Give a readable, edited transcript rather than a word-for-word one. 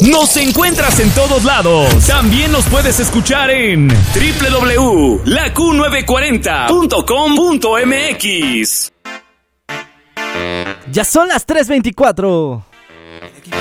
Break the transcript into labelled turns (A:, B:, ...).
A: Nos encuentras en todos lados. También nos puedes escuchar en www.laq940.com.mx.
B: Ya son las 3:24.